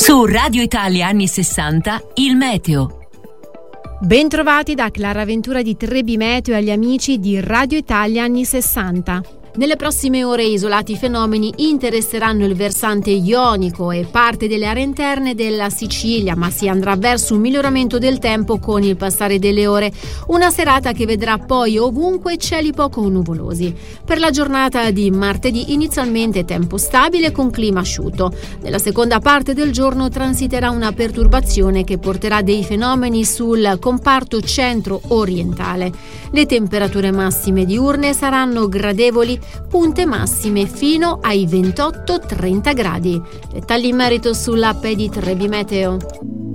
Su Radio Italia anni 60, il meteo. Bentrovati da Clara Ventura di Trebi Meteo e agli amici di Radio Italia anni 60. Nelle prossime ore isolati fenomeni interesseranno il versante ionico e parte delle aree interne della Sicilia, ma si andrà verso un miglioramento del tempo con il passare delle ore. Una serata che vedrà poi ovunque cieli poco nuvolosi. Per la giornata di martedì inizialmente tempo stabile con clima asciutto. Nella seconda parte del giorno transiterà una perturbazione che porterà dei fenomeni sul comparto centro-orientale. Le temperature massime diurne saranno gradevoli, punte massime fino ai 28-30 gradi. Dettagli in merito sull'app di Trebi Meteo.